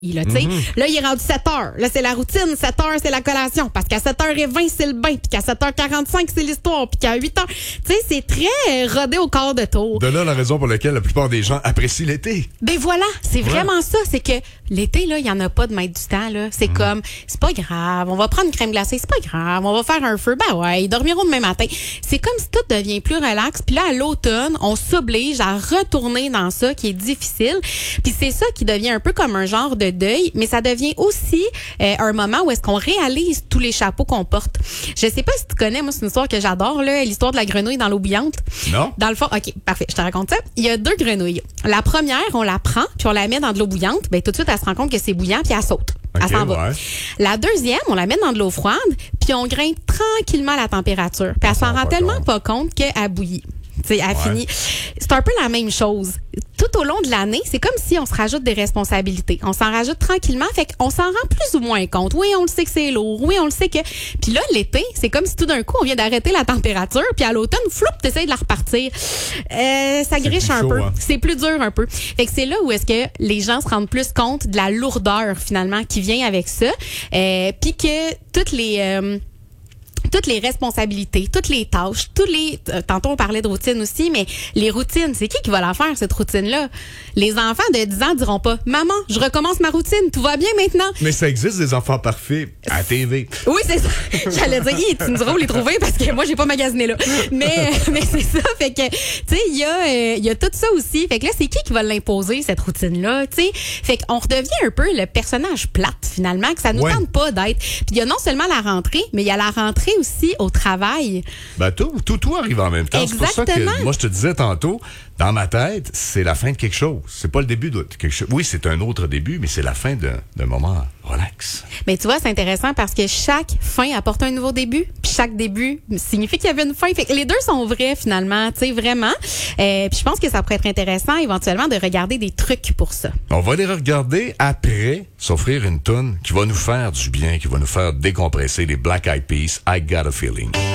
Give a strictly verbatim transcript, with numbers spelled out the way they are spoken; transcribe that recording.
Là, mm-hmm. là, il est rendu sept heures. Là, c'est la routine. sept heures, c'est la collation. Parce qu'à sept heures vingt, c'est le bain. Puis qu'à sept heures quarante-cinq, c'est l'histoire. Puis qu'à huit heures, tu sais, c'est très rodé au quart de tour. De là, la raison pour laquelle la plupart des gens apprécient l'été. Ben voilà, c'est ouais. vraiment ça. C'est que l'été, là, il y en a pas de mettre du temps, là. C'est mm. comme, c'est pas grave. On va prendre une crème glacée. C'est pas grave. On va faire un feu. Ben ouais, ils dormiront demain matin. C'est comme si tout devient plus relax. Puis là, à l'automne, on s'oblige à retourner dans ça qui est difficile. Puis c'est ça qui devient un peu comme un genre de deuil, mais ça devient aussi euh, un moment où est-ce qu'on réalise tous les chapeaux qu'on porte. Je sais pas si tu connais, moi c'est une histoire que j'adore, là, l'histoire de la grenouille dans l'eau bouillante. Non. Dans le fond, ok, parfait, je te raconte ça. Il y a deux grenouilles. La première, on la prend puis on la met dans de l'eau bouillante. Ben tout de suite, elle se rend compte que c'est bouillant puis elle saute. Okay, elle s'en va. Ouais. La deuxième, on la met dans de l'eau froide puis on grimpe tranquillement la température. Puis elle s'en rend tellement compte. pas compte qu'elle bouillit. T'sais, elle ouais. finit. C'est un peu la même chose. Tout au long de l'année, c'est comme si on se rajoute des responsabilités. On s'en rajoute tranquillement, fait qu'on s'en rend plus ou moins compte. Oui, on le sait que c'est lourd. Oui, on le sait que... Puis là, l'été, c'est comme si tout d'un coup, on vient d'arrêter la température, puis à l'automne, floup, t'essayes de la repartir. Euh, ça griche un chaud, peu. Hein. C'est plus dur un peu. Fait que c'est là où est-ce que les gens se rendent plus compte de la lourdeur, finalement, qui vient avec ça. Euh, puis que toutes les... Euh, toutes les responsabilités, toutes les tâches, tous les... Euh, tantôt, on parlait de routine aussi, mais les routines, c'est qui qui va la faire, cette routine-là? Les enfants de dix ans diront pas « Maman, je recommence ma routine, tout va bien maintenant. » Mais ça existe des enfants parfaits à la T V. Oui, c'est ça. J'allais dire, tu nous diras où les trouver parce que moi, j'ai pas magasiné là. Mais, mais c'est ça. Fait que, tu sais, il y a, il euh, y a tout ça aussi. Fait que là, c'est qui qui va l'imposer, cette routine-là, tu sais? Fait qu'on redevient un peu le personnage plate, finalement, que ça nous ouais. tente pas d'être. Puis il y a non seulement la rentrée, mais il y a la rentrée aussi au travail. Ben, tout, tout, tout arrive en même temps. Exactement. C'est pour ça que, moi, je te disais tantôt, dans ma tête, c'est la fin de quelque chose. C'est pas le début de quelque chose. Oui, c'est un autre début, mais c'est la fin d'un, d'un moment relax. Mais tu vois, c'est intéressant parce que chaque fin apporte un nouveau début, puis chaque début signifie qu'il y avait une fin. Fait que les deux sont vrais, finalement, tu sais, vraiment. Euh, puis je pense que ça pourrait être intéressant, éventuellement, de regarder des trucs pour ça. On va les regarder après, s'offrir une toune qui va nous faire du bien, qui va nous faire décompresser les Black Eyed Peas, I Got a Feeling.